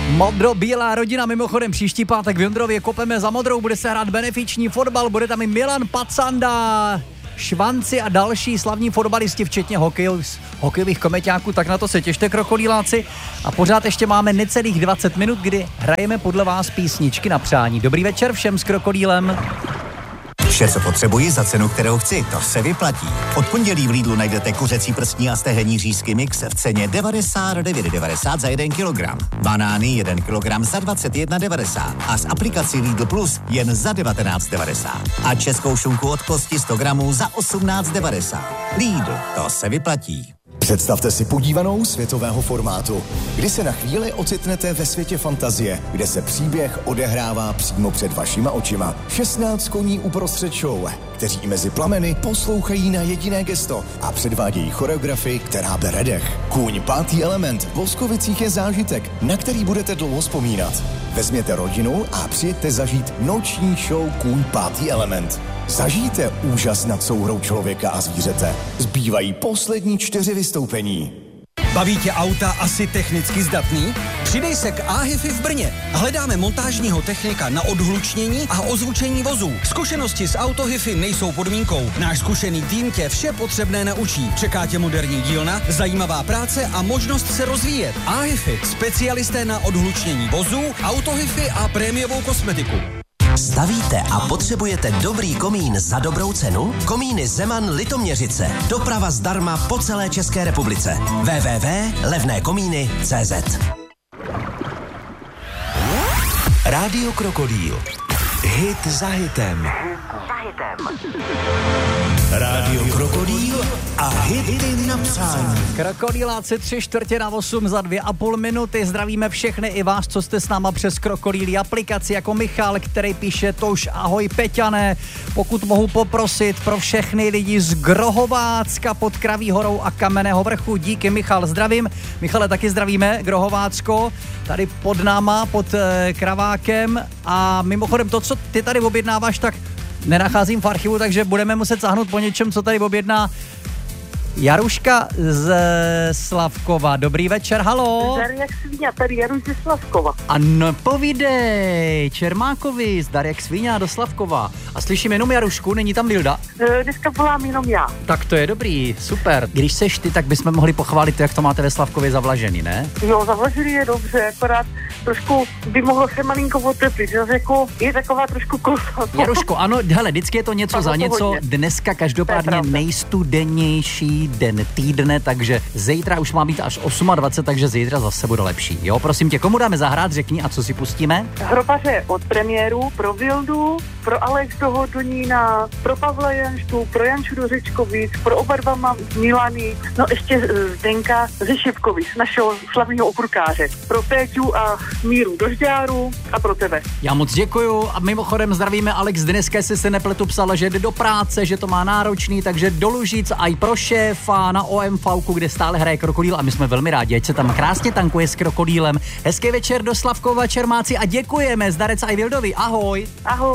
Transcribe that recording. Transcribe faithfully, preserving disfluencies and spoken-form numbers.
Modro-bílá rodina, mimochodem příští pátek v Jondrově kopeme za modrou, bude se hrát benefiční fotbal, bude tam i Milan Pacanda, Švanci a další slavní fotbalisti, včetně hokej, hokejových komeťáků, tak na to se těšte, krokodýláci. A pořád ještě máme necelých dvacet minut, kdy hrajeme podle vás písničky na přání. Dobrý večer všem s krokodýlem. Vše, co potřebuji za cenu, kterou chci, to se vyplatí. Od pondělí v Lidlu najdete kuřecí prstní a stehenní řízky mix v ceně devadesát devět devadesát za jeden kilogram. Banány jeden kilogram za dvacet jedna devadesát a s aplikací Lidl Plus jen za devatenáct devadesát. A českou šunku od kosti sto gramů za osmnáct devadesát. Lidl, to se vyplatí. Představte si podívanou světového formátu, kdy se na chvíli ocitnete ve světě fantazie, kde se příběh odehrává přímo před vašima očima. šestnáct koní uprostřed show, kteří mezi plameny poslouchají na jediné gesto a předvádějí choreografii, která bere dech. Kůň pátý element v Boskovicích je zážitek, na který budete dlouho vzpomínat. Vezměte rodinu a přijďte zažít noční show Kůň pátý element. Zažijte úžas nad souhrou člověka a zvířete. Zbývají poslední čtyři vystoupení. Baví tě auta asi technicky zdatný? Přidej se k AHIFI v Brně. Hledáme montážního technika na odhlučnění a ozvučení vozů. Zkušenosti s AutoHiFi nejsou podmínkou. Náš zkušený tým tě vše potřebné naučí. Čeká tě moderní dílna, zajímavá práce a možnost se rozvíjet. AHIFI, specialisté na odhlučnění vozů, AutoHiFi a prémiovou kosmetiku. Stavíte a potřebujete dobrý komín za dobrou cenu? Komíny Zeman Litoměřice. Doprava zdarma po celé České republice. w w w tečka levné komíny tečka cé zet. Rádio Krokodýl. Hit za hitem. Rádio Krokodýl a hity na přání. Krokodýláci tři čtvrtě na osm za dvě a půl minuty. Zdravíme všechny i vás, co jste s náma přes Krokodýlí aplikaci, jako Michal, který píše tož ahoj Peťané. Pokud mohu poprosit pro všechny lidi z Grohovácka pod Kraví horou a Kamenného vrchu. Díky, Michal, zdravím. Michale, taky zdravíme, Grohovácko, tady pod náma, pod e, Kravákem. A mimochodem to, co ty tady objednáváš, tak nenacházím v archivu, takže budeme muset sáhnout po něčem, co tady objedná Jaruška z Slavkova. Dobrý večer, halo. Zdar jak svíňa, tady Jaruš ze Slavkova. Ano, povídej, Čermákovi, zdar jak svíňa do Slavkova. A slyším jenom Jarušku, není tam Vilda? E, dneska volám jenom já. Tak to je dobrý, super. Když seš ty, tak bychom mohli pochválit to, jak to máte ve Slavkově zavlažený, ne? Jo, zavlažený je dobře, akorát trošku by mohlo se malinko oteplit, že jako je taková trošku kosa. Jaruško, ano, hele, vždycky je to něco tak za to něco. hodně. Dneska každopádně nejstudenější den týdne, takže zítra už má být až dvacet osm, takže zítra zase bude lepší. Jo, prosím tě, komu dáme zahrát, řekni, a co si pustíme? Hrobaře od premiéru, pro Vildu, pro Alex do Hodonína, pro Pavla Janštu, pro Janču do Řečkovic, pro oba dva mám Milany, no ještě Zdenka ze Šipkovic, našeho slavného okurkáře, pro Péťu a Míru Dožďáru a pro tebe. Já moc děkuju a mimochodem zdravíme Alex, dneska si se nepletu psala, že jde do práce, že to má náročný, takže do Lužic a i pro šéfa na O M V, kde stále hraje Krokodýl a my jsme velmi rádi, ať se tam krásně tankuje s Krokodýlem. Hezký večer do Slavkova, Čermáci, a děkujeme, zdarec a i Vildovi, ahoj. Ahoj.